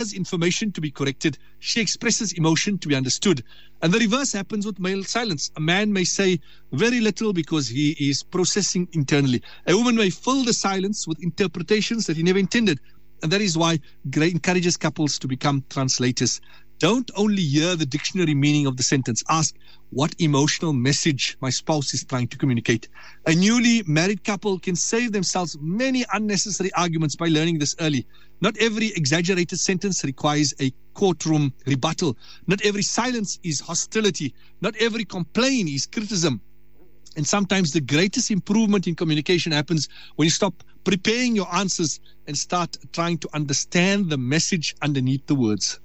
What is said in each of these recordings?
information to be corrected. She expresses emotion to be understood. And the reverse happens with male silence. A man may say very little because he is processing internally. A woman may fill the silence with interpretations that he never intended. And that is why Gray encourages couples to become translators. Don't only hear the dictionary meaning of the sentence. Ask, what emotional message my spouse is trying to communicate? A newly married couple can save themselves many unnecessary arguments by learning this early. Not every exaggerated sentence requires a courtroom rebuttal. Not every silence is hostility. Not every complaint is criticism. And sometimes the greatest improvement in communication happens when you stop preparing your answers and start trying to understand the message underneath the words.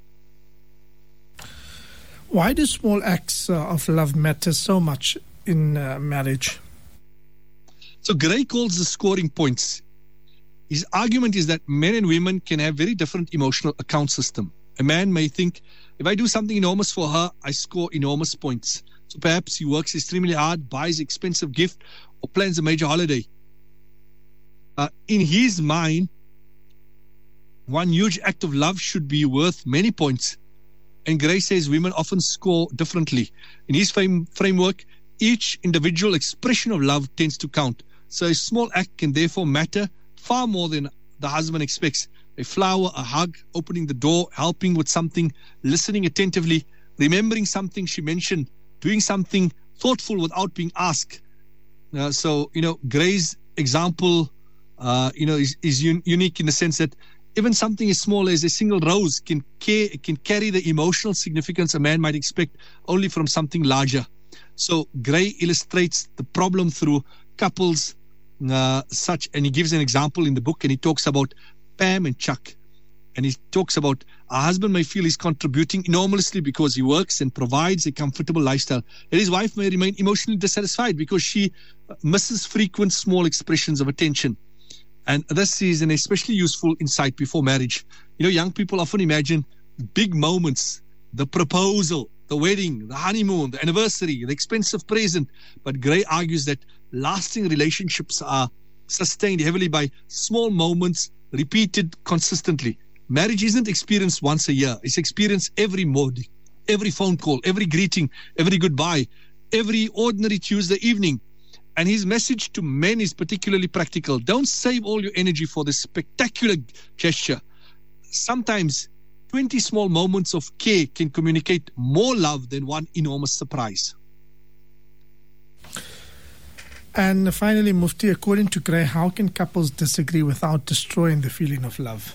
Why do small acts of love matter so much in marriage? So Gray calls the scoring points. His argument is that men and women can have very different emotional account system. A man may think, if I do something enormous for her, I score enormous points. So perhaps he works extremely hard, buys an expensive gift, or plans a major holiday. In his mind, one huge act of love should be worth many points. And Gray says women often score differently. In his framework, each individual expression of love tends to count. So a small act can therefore matter far more than the husband expects. A flower, a hug, opening the door, helping with something, listening attentively, remembering something she mentioned, doing something thoughtful without being asked. Gray's example, is unique in the sense that even something as small as a single rose can carry the emotional significance a man might expect only from something larger. So Gray illustrates the problem through couples and he gives an example in the book, and he talks about Pam and Chuck. And he talks about a husband may feel he's contributing enormously because he works and provides a comfortable lifestyle. And his wife may remain emotionally dissatisfied because she misses frequent small expressions of attention. And this is an especially useful insight before marriage. Young people often imagine big moments, the proposal, the wedding, the honeymoon, the anniversary, the expensive present. But Gray argues that lasting relationships are sustained heavily by small moments repeated consistently. Marriage isn't experienced once a year. It's experienced every morning, every phone call, every greeting, every goodbye, every ordinary Tuesday evening. And his message to men is particularly practical. Don't save all your energy for this spectacular gesture. Sometimes 20 small moments of care can communicate more love than one enormous surprise. And finally, Mufti, according to Gray, how can couples disagree without destroying the feeling of love?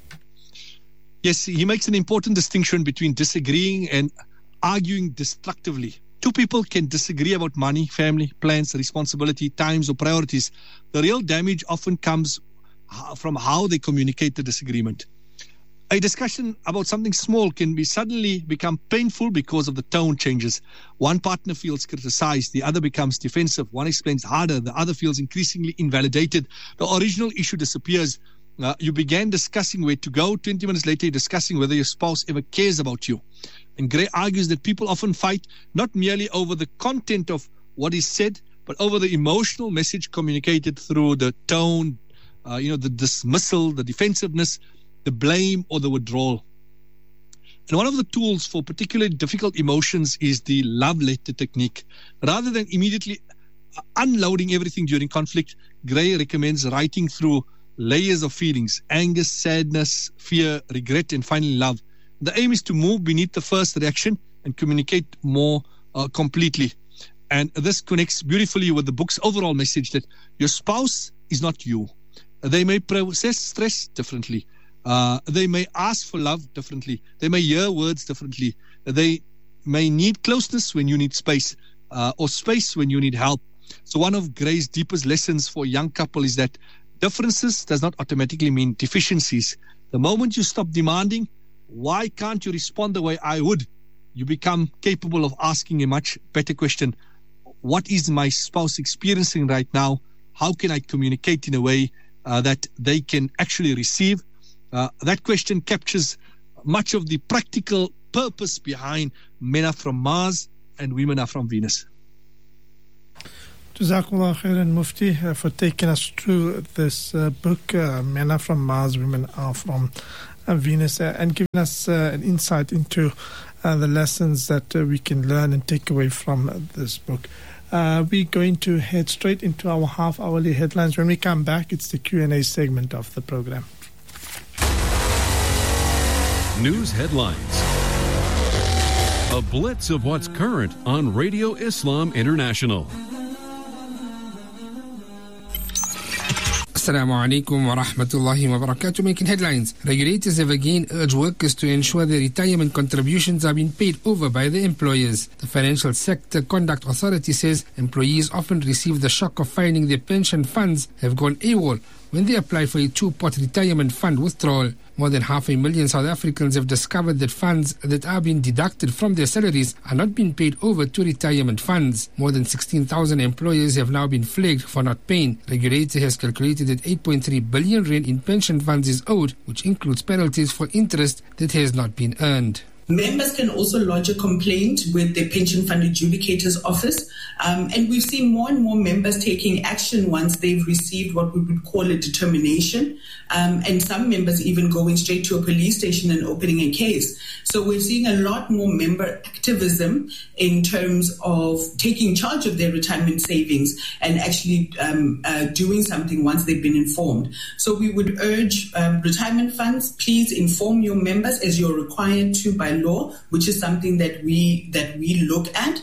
Yes, he makes an important distinction between disagreeing and arguing destructively. Two people can disagree about money, family, plans, responsibility, times, or priorities. The real damage often comes from how they communicate the disagreement. A discussion about something small can suddenly become painful because of the tone changes. One partner feels criticized, the other becomes defensive. One explains harder, the other feels increasingly invalidated. The original issue disappears. You began discussing where to go. 20 minutes later, you're discussing whether your spouse ever cares about you. And Gray argues that people often fight not merely over the content of what is said, but over the emotional message communicated through the tone, the dismissal, the defensiveness, the blame, or the withdrawal. And one of the tools for particularly difficult emotions is the love letter technique. Rather than immediately unloading everything during conflict, Gray recommends writing through layers of feelings: anger, sadness, fear, regret, and finally love. The aim is to move beneath the first reaction and communicate more completely. And this connects beautifully with the book's overall message that your spouse is not you. They may process stress differently. They may ask for love differently. They may hear words differently. They may need closeness when you need space, or space when you need help. So one of Gray's deepest lessons for a young couple is that differences does not automatically mean deficiencies. The moment you stop demanding, why can't you respond the way I would, you become capable of asking a much better question. What is my spouse experiencing right now? How can I communicate in a way that they can actually receive? That question captures much of the practical purpose behind Men Are From Mars and Women Are From Venus. Jazakallah khairan, Mufti, for taking us through this book, Men Are From Mars, Women Are From Venus, and giving us an insight into the lessons that we can learn and take away from this book. We're going to head straight into our half-hourly headlines. When we come back, it's the Q&A segment of the program. News headlines. A blitz of what's current on Radio Islam International. Assalamu alaikum wa rahmatullahi wa barakatuh. Making headlines. Regulators have again urged workers to ensure their retirement contributions are being paid over by their employers. The Financial Sector Conduct Authority says employees often receive the shock of finding their pension funds have gone AWOL when they apply for a two-pot retirement fund withdrawal. More than 500,000 South Africans have discovered that funds that are being deducted from their salaries are not being paid over to retirement funds. More than 16,000 employers have now been flagged for not paying. Regulator has calculated that 8.3 billion rand in pension funds is owed, which includes penalties for interest that has not been earned. Members can also lodge a complaint with the Pension Fund Adjudicator's Office, and we've seen more and more members taking action once they've received what we would call a determination, and some members even going straight to a police station and opening a case. So we're seeing a lot more member activism in terms of taking charge of their retirement savings and actually doing something once they've been informed. So we would urge retirement funds, please inform your members as you're required to by law, which is something that we look at,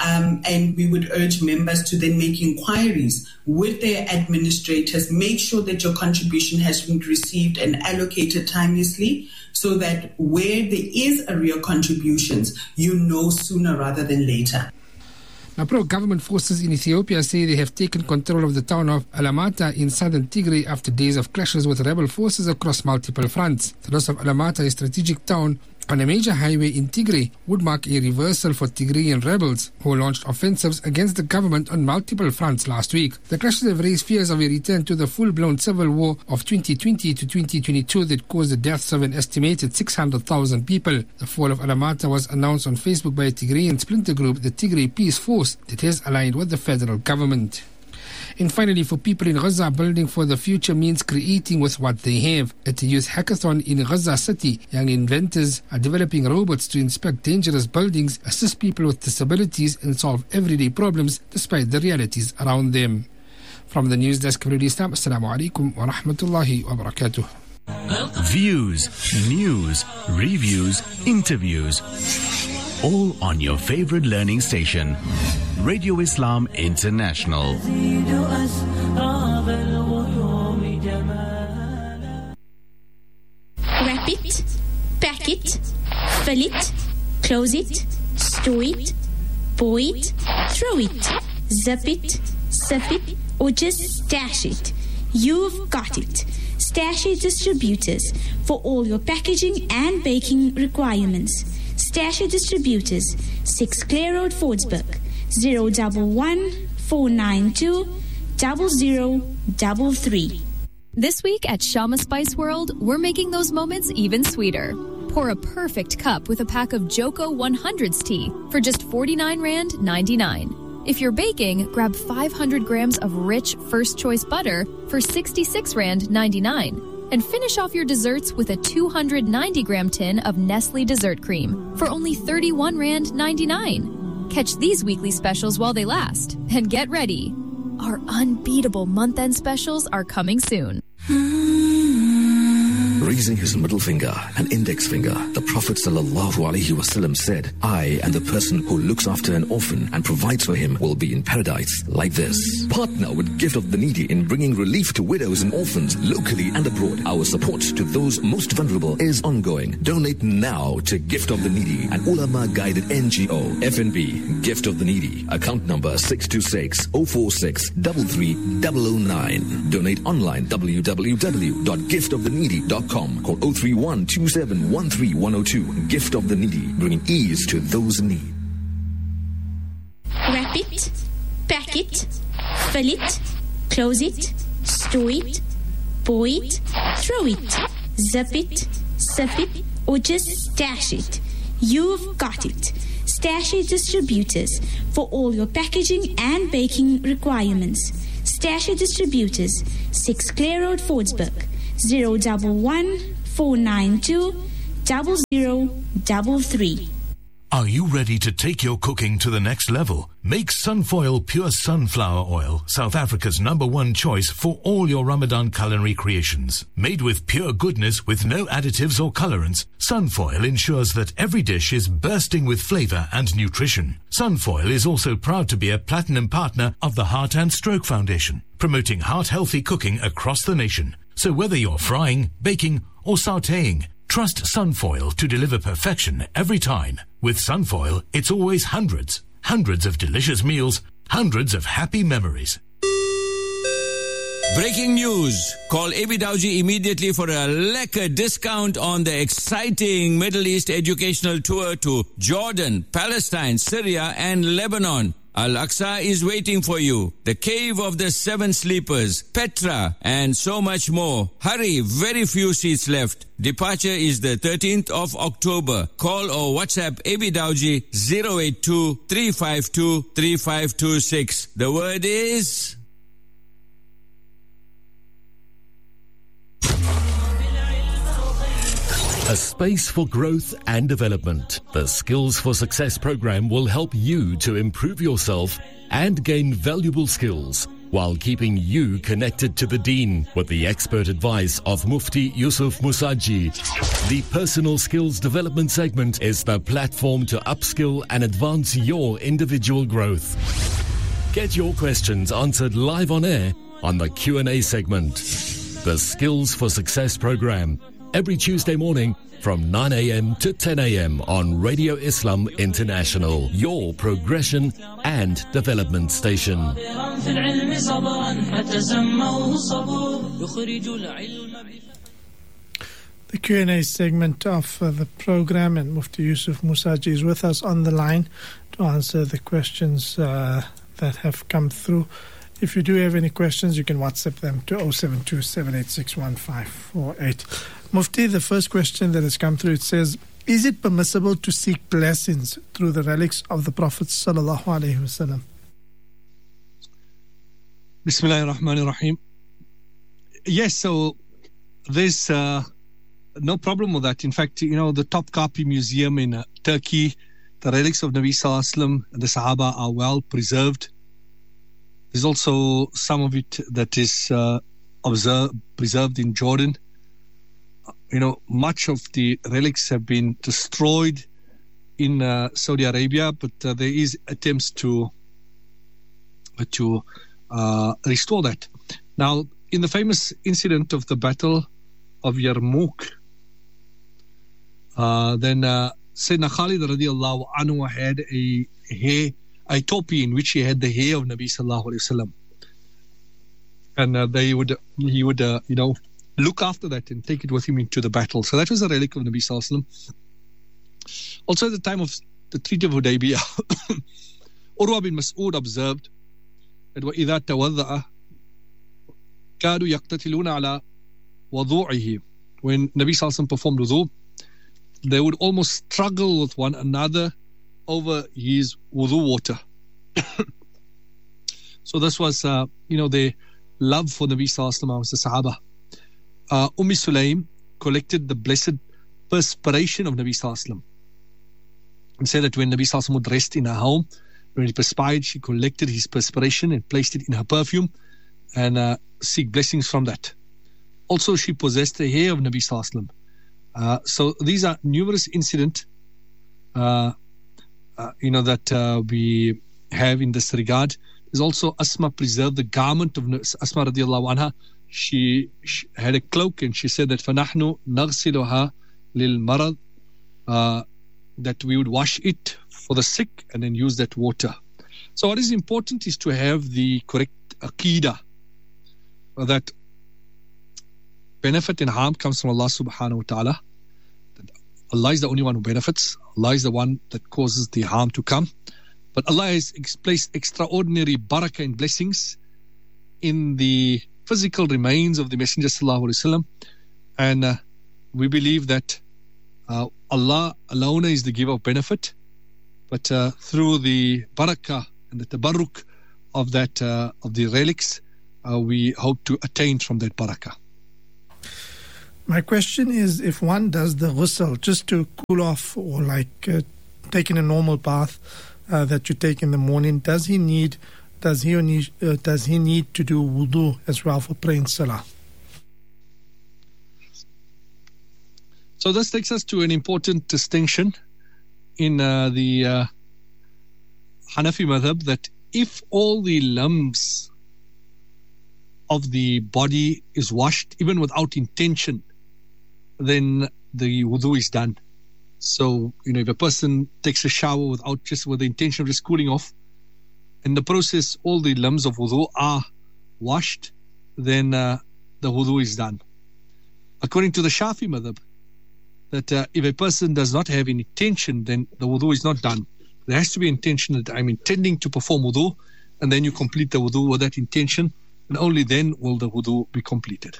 and we would urge members to then make inquiries with their administrators. Make sure that your contribution has been received and allocated timelessly, so that where there is arrear contributions, you know sooner rather than later. Now, pro-government forces in Ethiopia say they have taken control of the town of Alamata in southern Tigray after days of clashes with rebel forces across multiple fronts. The loss of Alamata, a strategic town on a major highway in Tigray, would mark a reversal for Tigrayan rebels who launched offensives against the government on multiple fronts last week. The clashes have raised fears of a return to the full-blown civil war of 2020 to 2022 that caused the deaths of an estimated 600,000 people. The fall of Alamata was announced on Facebook by a Tigrayan splinter group, the Tigray Peace Force, that has aligned with the federal government. And finally, for people in Gaza, building for the future means creating with what they have. At a youth hackathon in Gaza City, young inventors are developing robots to inspect dangerous buildings, assist people with disabilities, and solve everyday problems despite the realities around them. From the news desk of Radio Islam, Assalamu alaikum wa rahmatullahi wa barakatuh. Views, news, reviews, interviews. All on your favorite learning station, Radio Islam International. Wrap it, pack it, fill it, close it, store it, pour it, throw it, zip it, sip it, or just stash it. You've got it. Stash-it Distributors for all your packaging and baking requirements. Stash-it Distributors, 6 Clare Road, Fordsburg, 011 492 0033. This week at Shama Spice World, we're making those moments even sweeter. Pour a perfect cup with a pack of Joko 100s tea for just 49 Rand 99. If you're baking, grab 500 grams of rich first choice butter for 66 Rand 99. And finish off your desserts with a 290 gram tin of Nestle dessert cream for only 31 Rand 99. Catch these weekly specials while they last. And get ready. Our unbeatable month-end specials are coming soon. Raising his middle finger and index finger, the Prophet ﷺ said, I and the person who looks after an orphan and provides for him will be in paradise like this. Partner with Gift of the Needy in bringing relief to widows and orphans locally and abroad. Our support to those most vulnerable is ongoing. Donate now to Gift of the Needy, an ulama-guided NGO. FNB, Gift of the Needy. Account number 626-046-33009. Donate online, www.giftoftheneedy.com. Call 031-2713-102. Gift of the Needy, bringing ease to those in need. Wrap it, pack it, fill it, close it, store it, pour it, throw it, zip it, sip it, or just stash it. You've got it. Stash-it Distributors for all your packaging and baking requirements. Stash-it Distributors, 6 Clare Road, Fordsburg, 011 492 0033. Are you ready to take your cooking to the next level? Make Sunfoil Pure Sunflower Oil, South Africa's #1 choice for all your Ramadan culinary creations. Made with pure goodness with no additives or colorants, Sunfoil ensures that every dish is bursting with flavor and nutrition. Sunfoil is also proud to be a platinum partner of the Heart and Stroke Foundation, promoting heart-healthy cooking across the nation. So whether you're frying, baking, or sautéing, trust Sunfoil to deliver perfection every time. With Sunfoil, it's always hundreds of delicious meals, hundreds of happy memories. Breaking news. Call AB Dowji immediately for a lekker discount on the exciting Middle East educational tour to Jordan, Palestine, Syria and Lebanon. Al-Aqsa is waiting for you. The Cave of the Seven Sleepers, Petra, and so much more. Hurry, very few seats left. Departure is the 13th of October. Call or WhatsApp AB Dowji 082 352 3526. The word is... A space for growth and development. The Skills for Success program will help you to improve yourself and gain valuable skills while keeping you connected to the Deen with the expert advice of Mufti Yusuf Musaji. The Personal Skills Development segment is the platform to upskill and advance your individual growth. Get your questions answered live on air on the Q&A segment. The Skills for Success program, every Tuesday morning from 9 a.m. to 10 a.m. on Radio Islam International, your progression and development station. The Q&A segment of the program, and Mufti Yusuf Musaji is with us on the line to answer the questions that have come through. If you do have any questions, you can WhatsApp them to 072-786-1548. Mufti, the first question that has come through, it says, is it permissible to seek blessings through the relics of the Prophet sallallahu alaihi wasallam? Bismillahir Rahmanir Rahim. Yes, so there's no problem with that. In fact, you know, the Topkapi Museum in Turkey, the relics of Nabi Sallallahu Alaihi Wasallam and the Sahaba are well preserved. There's also some of it that is preserved in Jordan. You know, much of the relics have been destroyed in Saudi Arabia, but there is attempts to restore that. Now, in the famous incident of the Battle of Yarmouk, then Sayyidina Khalid radiallahu anhu had a topi in which he had the hair of Nabi sallallahu alaihi wasallam, and he would look after that and take it with him into the battle. So that was a relic of Nabi sallallahu alaihi wasallam. Also, at the time of the Treaty of Hudaybiyah, Urwa bin Mas'ud observed that وَإِذَا تَوَضَّأَ كَادُوا يَقْتَتِلُونَ عَلَى وَضُوعِهِ. When Nabi sallallahu alaihi wasallam performed wudu, they would almost struggle with one another over his wudu water. So this was, their love for Nabi sallallahu alaihi wasallam, the Sahaba. Sulaim collected the blessed perspiration of Nabi sallallahu alaihi wasallam, and said that when Nabi sallallahu alaihi wasallam would rest in her home, when he perspired, she collected his perspiration and placed it in her perfume and seek blessings from that. Also, she possessed the hair of Nabi sallallahu alaihi wasallam. So these are numerous incidents that we have in this regard. There's also Asma preserved the garment of Asma radiallahu anha. She had a cloak, and she said that فَنَحْنُ نَغْسِلُهَا لِلْمَرَضِ, that we would wash it for the sick and then use that water. So what is important is to have the correct aqidah, that benefit and harm comes from Allah subhanahu wa ta'ala. Allah is the only one who benefits. Allah is the one that causes the harm to come. But Allah has placed extraordinary barakah and blessings in the physical remains of the Messenger sallallahu alaihi wasallam, and we believe that Allah alone is the giver of benefit, but through the barakah and the tabarruk of that of the relics, we hope to attain from that barakah. My question is, if one does the ghusl just to cool off, or like taking a normal bath that you take in the morning, does he need to do wudu as well for praying salah? So this takes us to an important distinction in the Hanafi madhab, that if all the limbs of the body is washed, even without intention, then the wudu is done. So, if a person takes a shower with the intention of just cooling off, in the process all the limbs of wudu are washed, then the wudu is done. According to the Shafi madhab, that if a person does not have any intention, then the wudu is not done. There has to be intention that I'm intending to perform wudu, and then you complete the wudu with that intention, and only then will the wudu be completed.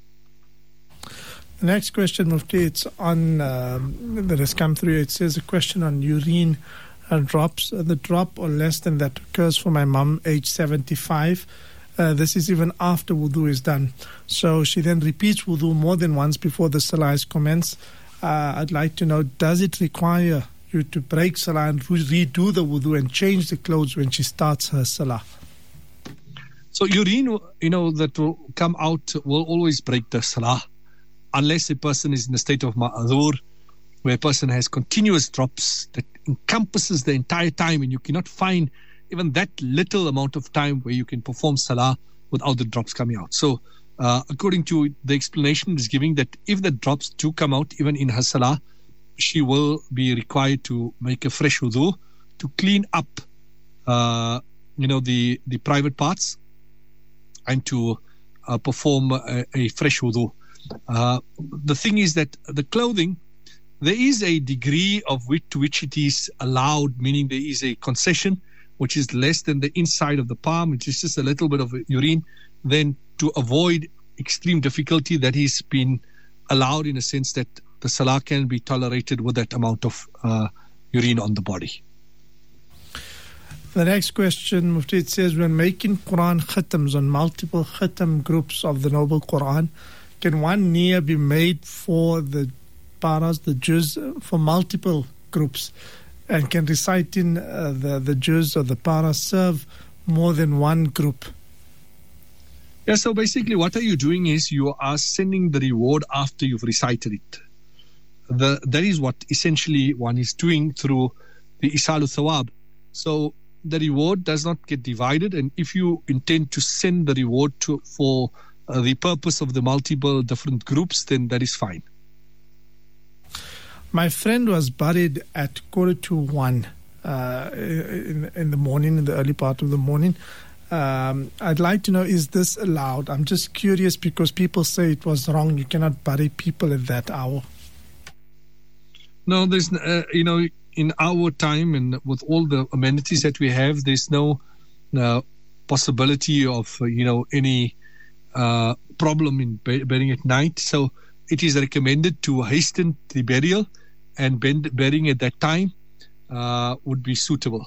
The next question, Mufti, it's on that has come through. It says a question on urine drops. The drop or less than that occurs for my mum, age 75. This is even after wudu is done. So she then repeats wudu more than once before the salah is commenced. I'd like to know, does it require you to break salah and redo the wudu and change the clothes when she starts her salah? So urine, that will come out will always break the salah, unless a person is in a state of ma'adhur, where a person has continuous drops that encompasses the entire time, and you cannot find even that little amount of time where you can perform salah without the drops coming out. So according to the explanation is giving, that if the drops do come out even in her salah, she will be required to make a fresh wudu to clean up the private parts, and to perform a fresh wudu. The thing is that the clothing, there is a degree of to which it is allowed, meaning there is a concession which is less than the inside of the palm, which is just a little bit of urine. Then to avoid extreme difficulty, that is been allowed in a sense that the salah can be tolerated with that amount of urine on the body. The next question, Mufti, it says, when making Quran khatams on multiple khatam groups of the Noble Quran, can one niyyah be made for the paras, the juz, for multiple groups? And can reciting the juz or the paras serve more than one group? Yeah, so basically what are you doing is you are sending the reward after you've recited it. That is what essentially one is doing through the Isalu Thawab. So the reward does not get divided, and if you intend to send the reward for the purpose of the multiple different groups, then that is fine. My friend was buried at 1:45 in the morning, in the early part of the morning. I'd like to know, is this allowed? I'm just curious because people say it was wrong. You cannot bury people at that hour. No, there's, in our time and with all the amenities that we have, there's no possibility of, any problem in burying at night. So it is recommended to hasten the burial, and burying at that time would be suitable.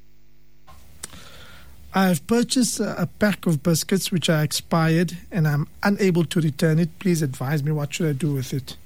I have purchased a pack of biscuits which are expired and I'm unable to return it. Please advise me, what should I do with it?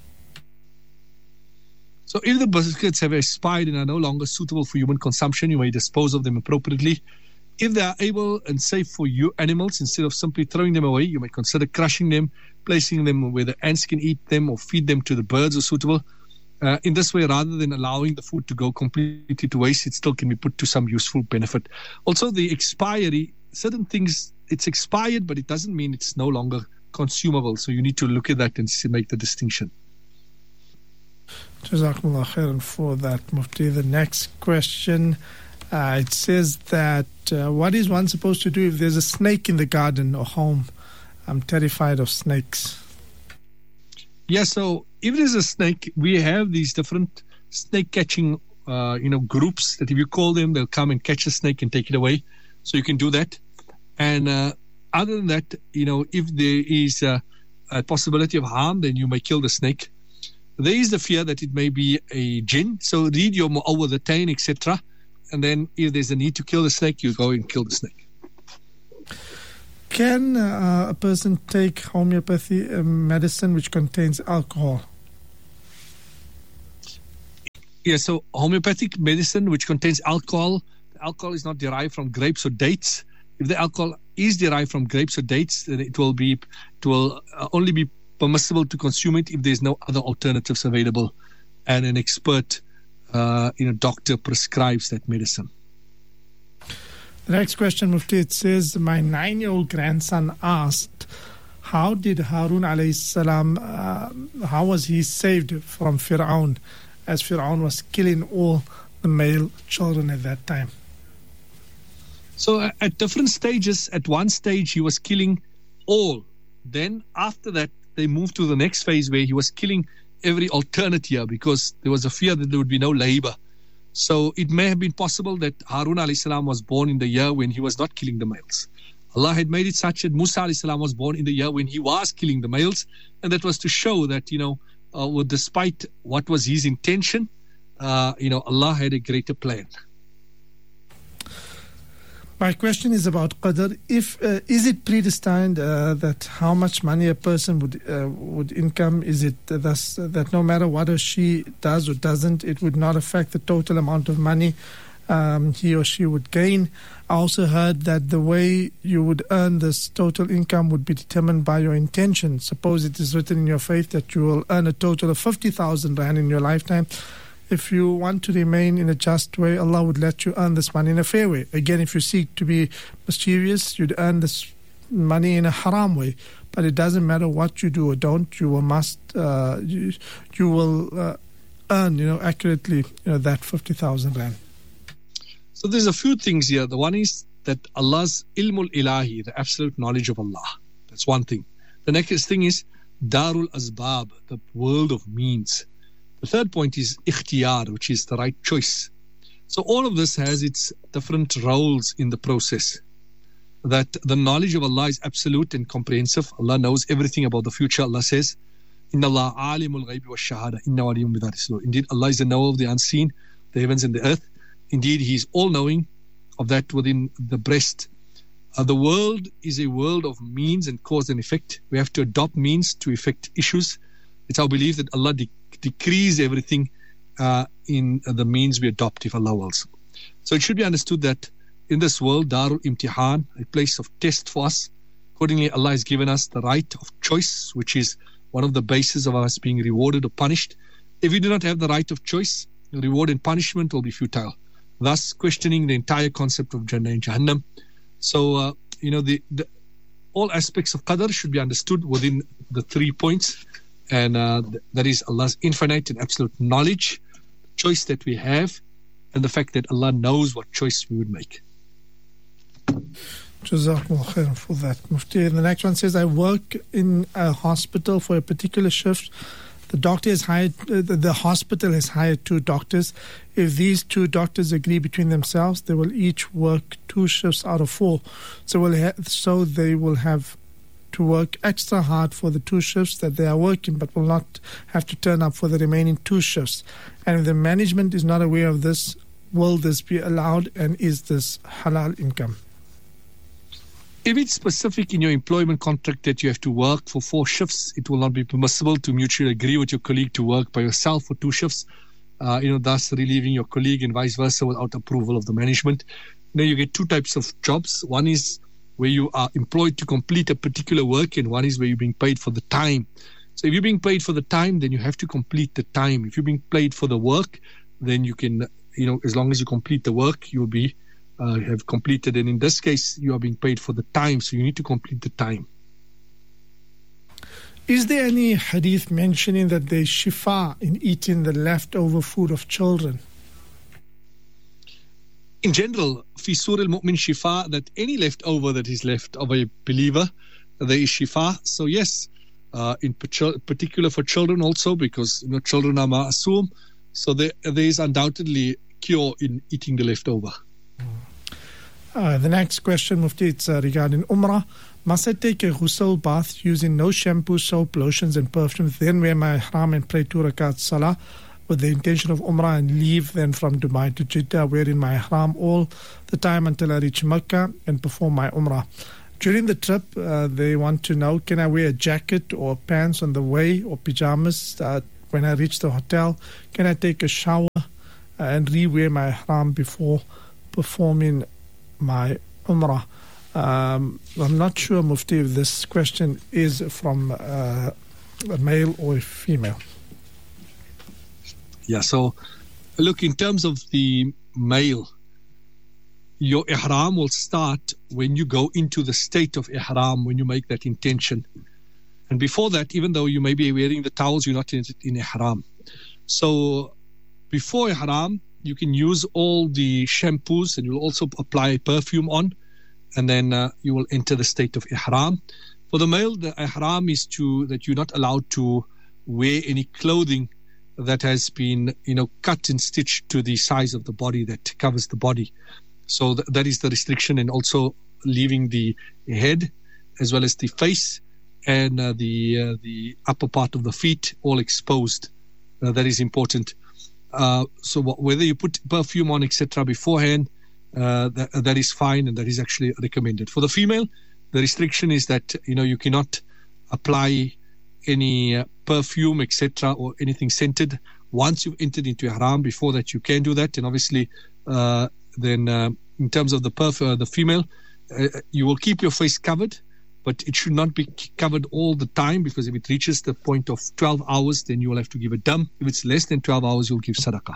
So if the biscuits have expired and are no longer suitable for human consumption, you may dispose of them appropriately. If they are able and safe for you animals, instead of simply throwing them away, you may consider crushing them, placing them where the ants can eat them, or feed them to the birds who are suitable. In this way, rather than allowing the food to go completely to waste, it still can be put to some useful benefit. Also, the expiry, certain things, it's expired, but it doesn't mean it's no longer consumable. So you need to look at that and make the distinction. Jazakumullah khairan for that, Mufti. The next question, it says that what is one supposed to do if there's a snake in the garden or home? I'm terrified of snakes. Yeah, so if there's a snake, we have these different snake catching, groups that if you call them, they'll come and catch a snake and take it away. So you can do that. And other than that, if there is a possibility of harm, then you may kill the snake. There is the fear that it may be a jinn. So read your Mu'awwidhatayn, etc. And then if there's a need to kill the snake, you go and kill the snake. Can a person take homeopathy medicine which contains alcohol? Yeah, so homeopathic medicine which contains alcohol, the alcohol is not derived from grapes or dates. If the alcohol is derived from grapes or dates, then it will only be permissible to consume it if there's no other alternatives available and an expert doctor prescribes that medicine. The next question, Mufti, it says, my 9-year-old grandson asked, how did Harun alayhi salam, how was he saved from Fir'aun, as Fir'aun was killing all the male children at that time? So at different stages, at one stage he was killing all. Then after that, they moved to the next phase where he was killing every alternate year because there was a fear that there would be no labor. So it may have been possible that Harun alayhi salam was born in the year when he was not killing the males. Allah had made it such that Musa alayhi salam was born in the year when he was killing the males, and that was to show that, despite what was his intention, Allah had a greater plan. My question is about qadr. Is it predestined that how much money a person would income? Is it thus that no matter what she does or doesn't, it would not affect the total amount of money he or she would gain? I also heard that the way you would earn this total income would be determined by your intention. Suppose it is written in your faith that you will earn a total of 50,000 rand in your lifetime. If you want to remain in a just way, Allah would let you earn this money in a fair way. Again, if you seek to be mischievous, you'd earn this money in a haram way. But it doesn't matter what you do or don't, you will earn, accurately, that 50,000 rand. So there's a few things here. The one is that Allah's ilmul ilahi, the absolute knowledge of Allah. That's one thing. The next thing is darul asbab, the world of means. The third point is ikhtiyar, which is the right choice. So all of this has its different roles in the process. That the knowledge of Allah is absolute and comprehensive. Allah knows everything about the future. Allah says, Inna Allah alimul ghaybi wa shahada, inna waliyum bidhati sudur. Indeed, Allah is the knower of the unseen, the heavens and the earth. Indeed, He is all-knowing of that within the breast. The world is a world of means and cause and effect. We have to adopt means to effect issues. It's our belief that Allah decrees everything in the means we adopt if Allah wills. So it should be understood that in this world, Darul Imtihan, a place of test for us. Accordingly, Allah has given us the right of choice, which is one of the bases of us being rewarded or punished. If we do not have the right of choice, reward and punishment will be futile, thus questioning the entire concept of Jannah and Jahannam. So, all aspects of Qadr should be understood within the 3 points. And that is Allah's infinite and absolute knowledge, choice that we have, and the fact that Allah knows what choice we would make. Jazakumullah khairan for that, Mufti. And the next one says, I work in a hospital for a particular shift. The hospital has hired 2 doctors. If these 2 doctors agree between themselves, they will each work 2 shifts out of 4. So they will have to work extra hard for the 2 shifts that they are working, but will not have to turn up for the remaining 2 shifts. And if the management is not aware of this, will this be allowed, and is this halal income? If it's specific in your employment contract that you have to work for 4 shifts, it will not be permissible to mutually agree with your colleague to work by yourself for 2 shifts, thus relieving your colleague and vice versa without approval of the management. Now you get 2 types of jobs. One is where you are employed to complete a particular work, and one is where you're being paid for the time. So if you're being paid for the time, then you have to complete the time. If you're being paid for the work, then you can, as long as you complete the work, you'll be have completed. And in this case, you are being paid for the time, so you need to complete the time. Is there any hadith mentioning that there's shifa in eating the leftover food of children? In general, fi Surah Al-Mu'min shifa, that any leftover that is left of a believer, there is shifa. So yes, in particular for children also, because children are ma'asum, so there is undoubtedly cure in eating the leftover. The next question, Mufti, it's regarding Umrah. Must I take a ghusl bath using no shampoo, soap, lotions and perfumes, then wear my ihram and pray 2 rakat salah with the intention of Umrah and leave then from Dubai to Jeddah, wearing my ihram all the time until I reach Mecca and perform my Umrah? During the trip, they want to know, can I wear a jacket or pants on the way or pajamas when I reach the hotel? Can I take a shower and re-wear my ihram before performing my umrah? I'm not sure, Mufti, if this question is from a male or a female. Yeah, so look, in terms of the male, your ihram will start when you go into the state of ihram, when you make that intention. And before that, even though you may be wearing the towels, you're not in ihram. So before ihram, you can use all the shampoos, and you'll also apply perfume on, and then you will enter the state of ihram. For the male, the ihram is that you're not allowed to wear any clothing that has been, cut and stitched to the size of the body that covers the body. So that is the restriction, and also leaving the head as well as the face and the upper part of the feet all exposed. That is important. So whether you put perfume on, etc., beforehand, that is fine, and that is actually recommended. For the female, the restriction is that you cannot apply any perfume, etc., or anything scented once you've entered into ihram. Before that, you can do that, and obviously, then in terms of the female, you will keep your face covered, but it should not be covered all the time, because if it reaches the point of 12 hours, then you will have to give a dam. If it's less than 12 hours, you'll give sadaqah.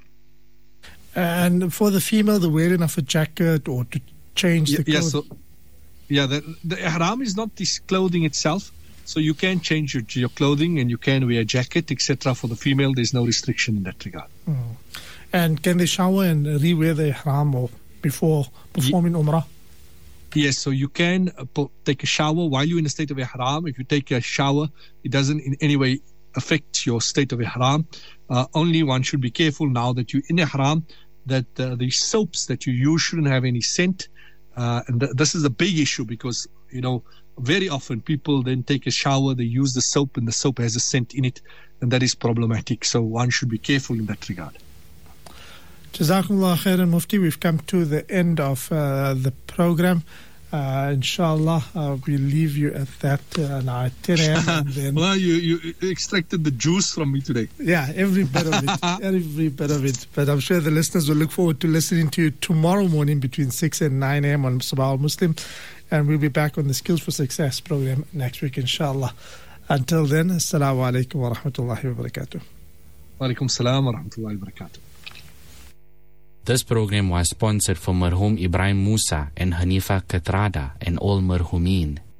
And for the female, the wearing of a jacket or to change the clothes? The ihram is not this clothing itself. So you can change your clothing, and you can wear a jacket, etc. For the female, there's no restriction in that regard. And can they shower and re-wear the ihram or before performing umrah? Yes, so you can take a shower while you're in a state of ihram. If you take a shower, it doesn't in any way affect your state of ihram. Only one should be careful now that you're in ihram, that the soaps that you use shouldn't have any scent. And this is a big issue, because, very often people then take a shower, they use the soap, and the soap has a scent in it, and that is problematic. So one should be careful in that regard. Jazakumullah khairan, Mufti. We've come to the end of the program. Inshallah, we'll leave you at that now at 10 a.m. And then well, you extracted the juice from me today. Yeah, every bit of it. Every bit of it. But I'm sure the listeners will look forward to listening to you tomorrow morning between 6 and 9 a.m. on Sabah Muslim. And we'll be back on the Skills for Success program next week, inshallah. Until then, assalamu alaikum wa rahmatullahi wa barakatuh. Wa alaikum salam wa rahmatullahi wa barakatuh. This program was sponsored for Marhum Ibrahim Musa and Hanifa Katrada and all Marhumin.